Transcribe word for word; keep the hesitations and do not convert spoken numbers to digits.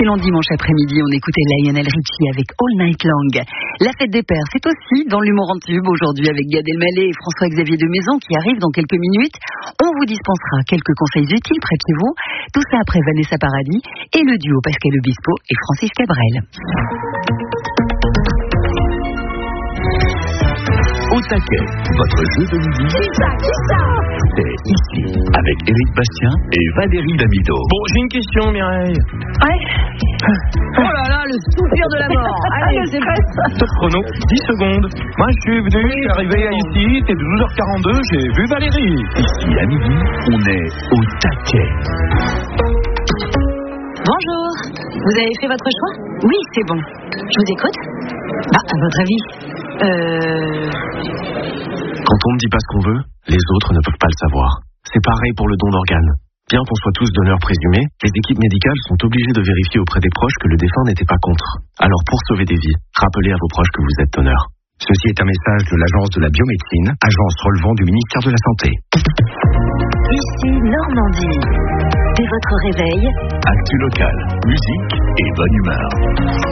excellent dimanche après-midi. On écoutait Lionel Richie avec All Night Long. La fête des pères, c'est aussi dans l'humour en tube aujourd'hui avec Gad Elmaleh et François-Xavier de Maison qui arrivent dans quelques minutes. On vous dispensera quelques conseils utiles près de chez vous. Tout ça après Vanessa Paradis et le duo Pascal Obispo et Francis Cabrel. Au taquet, votre jeu de midi. Qui ça, qui ça C'est ici, avec Éric Bastien et Valérie Damido. Bon, j'ai une question, Mireille. Ouais. Oh là là, le soupir de la mort. Allez, c'est prêt. Top chrono, dix secondes. Moi, je suis venu, je suis arrivé à ici, c'était douze heures quarante-deux, j'ai vu Valérie. Ici, à midi, on est au taquet. Bonjour. Vous avez fait votre choix? Oui, c'est bon. Je vous écoute. Bah, à votre avis Euh... Quand on ne dit pas ce qu'on veut, les autres ne peuvent pas le savoir. C'est pareil pour le don d'organes. Bien qu'on soit tous donneurs présumés, les équipes médicales sont obligées de vérifier auprès des proches que le défunt n'était pas contre. Alors pour sauver des vies, rappelez à vos proches que vous êtes donneur. Ceci est un message de l'Agence de la biomédecine, agence relevant du ministère de la Santé. Ici Normandie. Dès votre réveil, Actu local, musique et bonne humeur.